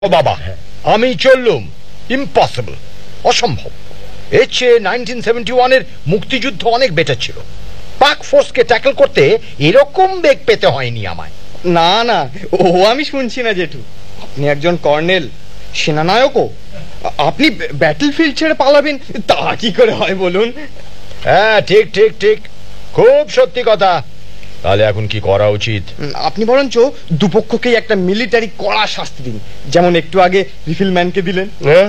ও বাবা, আমি চললুম। ইম্পসিবল, অসম্ভব। এর চেয়ে 1971-এর মুক্তিযুদ্ধ অনেক বেটার ছিল। পাক ফোর্সকে ট্যাকল করতে এরকম বেগ পেতে হয়নি আমায়। না না, ও আমি শুনছি না জেঠু। আপনি একজন কর্নেল, সেনানায়কও। আপনি ব্যাটলফিল্ড ছেড়ে পালাবেন তা কি করে হয় বলুন? হ্যাঁ, ঠিক ঠিক ঠিক, খুব সত্যি কথা। তাহলে এখন কি করা উচিত? আপনি বরঞ্চ দুপক্ষকেই একটা মিলিটারি কড়া শাস্তি দিন, যেমন একটু আগে রিফিলম্যানকে দিলেন।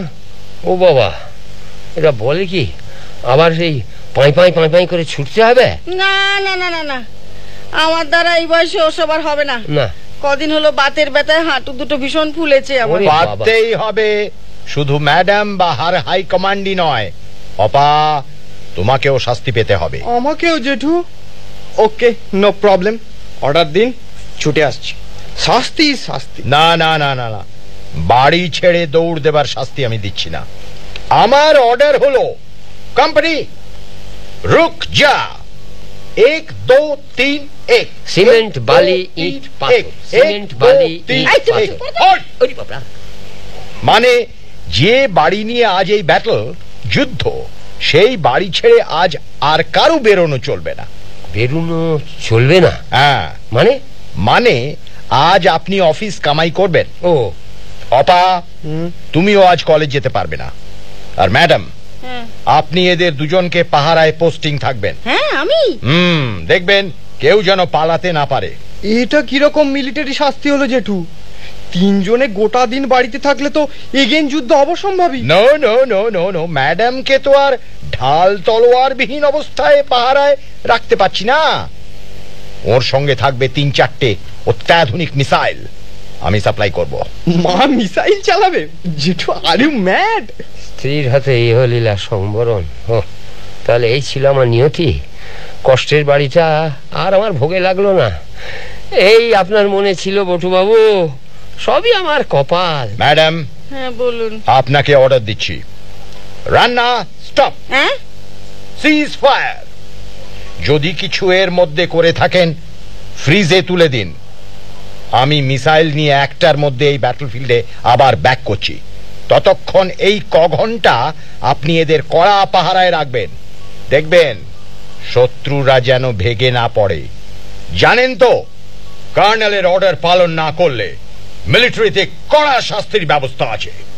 ও বাবা, এটা বলে কি আবার সেই পাই পাই পাই পাই করে ছুটতে হবে? না না না না না, আমার দ্বারা এই বয়সে ওসব আর হবে না। না, কদিন হলো বাতের ব্যথায় হাঁটু দুটো ভীষণ ফুলেছে আমার। পারতেই হবে, শুধু ম্যাডাম বা হার হাই কমান্ডই নয়, অপা তোমাকেও শাস্তি পেতে হবে। আমাকেও জেঠু? ওকে, নো প্রবলেম, অর্ডার দিন, ছুটে আসছি। শাস্তি শাস্তি না না না না না, বাড়ি ছেড়ে দৌড় দেবার শাস্তি আমি দিচ্ছি না। আমার অর্ডার হলো, কোম্পানি রুক যা, 1 2 3 1। সিমেন্ট বালি ইট পাথর, সিমেন্ট বালি ইট পাথর। মানে যে বাড়ি নিয়ে আজ এই ব্যাটল, যুদ্ধ, সেই বাড়ি ছেড়ে আজ আর কারো বেরোনো চলবে না। বেরোনো চলবে না? হ্যাঁ, মানে মানে আজ আপনি অফিস কামাই করবেন। ও অপা, তুমিও আজ কলেজ যেতে পারবে না। আর ম্যাডাম, আপনি এদের দুজনকে পাহারায় পোস্টিং থাকবেন। হ্যাঁ, আমি দেখবেন কেউ যেন পালাতে না পারে। এটা কিরকম মিলিটারি শাস্তি হলো জেঠু? তিনজনে গোটা দিন বাড়িতে থাকলে তো এগেন যুদ্ধ অবসম্ভাবী। No no no no no, ম্যাডামকে তো আর ঢাল তলোয়ার বিহীন অবস্থায় পাহারায় রাখতে পারছি না। ওর সঙ্গে থাকবে 3-4টে অত্যাধুনিক মিসাইল, আমি সাপ্লাই করব। মা মিসাইল চালাবে? জেঠু, আর ইউ ম্যাড? স্ত্রীর হাতে ইহলীলা সংবরণ। তাহলে এই ছিল আমার নিয়তি। কষ্টের বাড়িটা আর আমার ভোগে লাগলো না। এই আপনার মনে ছিল বটুবাবু, সবই আমার কপাল। ম্যাডাম, হ্যাঁ বলুন। আপনাকে অর্ডার দিচ্ছি, রান্না স্টপ, হ্যাঁ, সিজ ফায়ার। যদি কিছু এর মধ্যে করে থাকেন ফ্রিজে তুলে দিন। আমি মিসাইল নিয়ে 1টার মধ্যে এই ব্যাটলফিল্ডে আবার ব্যাক করছি। ততক্ষণ এই ঘন্টা আপনি এদের কড়া পাহারায় রাখবেন। দেখবেন শত্রুরা যেন ভেগে না পড়ে। জানেন তো, কর্নেলের অর্ডার পালন না করলে মিলিটারিতে কড়া শাস্তির ব্যবস্থা আছে।